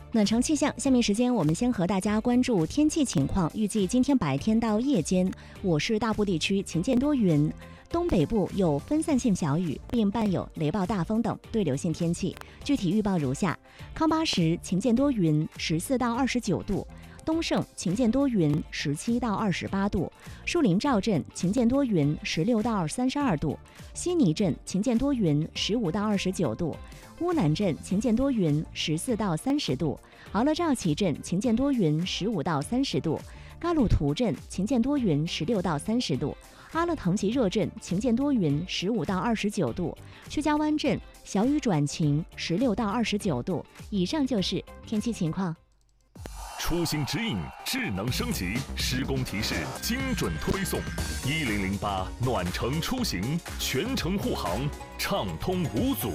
暖城气象，下面时间我们先和大家关注天气情况。预计今天白天到夜间，我市大部地区晴见多云，东北部有分散性小雨，并伴有雷暴大风等对流性天气。具体预报如下：康巴什晴见多云，14到29度；东胜晴见多云，17到28度；树林赵镇晴见多云，16到32度；悉尼镇晴见多云，15到29度；乌兰镇晴见多云，14到30度；敖勒肇旗镇晴见多云，15到30度；嘎鲁图镇晴见多云，16到30度；阿勒腾吉热镇晴见多云，15到29度；薛家湾镇小雨转晴，16到29度。以上就是天气情况。 出行指引智能升级，施工提示精准推送。1008暖城出行，全程护航，畅通无阻。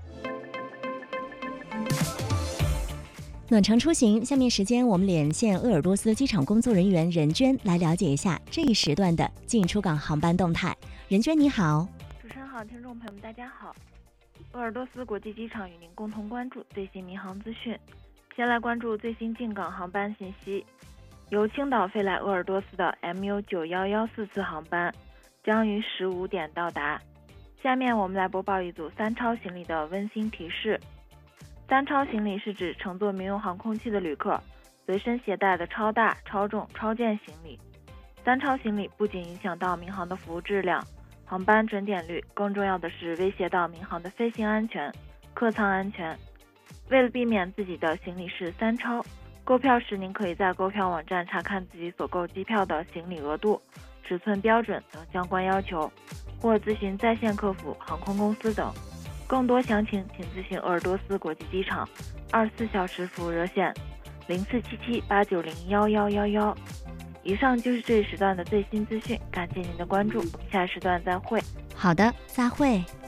暖城出行，下面时间我们连线鄂尔多斯机场工作人员任娟，来了解一下这一时段的进出港航班动态。任娟你好。 主持人好，听众朋友们大家好。鄂尔多斯国际机场与您共同关注最新民航资讯。先来关注最新进港航班信息。由青岛飞来鄂尔多斯的 MU91144 次航班将于15点到达。下面我们来播报一组3超行李的温馨提示。3超行李是指乘坐民用航空器的旅客随身携带的超大、超重、超件行李。3超行李不仅影响到民航的服务质量、航班准点率，更重要的是威胁到民航的飞行安全、客舱安全。为了避免自己的行李是3超，购票时您可以在购票网站查看自己所购机票的行李额度、尺寸标准等相关要求，或咨询在线客服、航空公司等。更多详情请咨询鄂尔多斯国际机场24小时服务热线047789011111。以上就是这一时段的最新资讯，感谢您的关注，我们下时段再会。 好的，再会。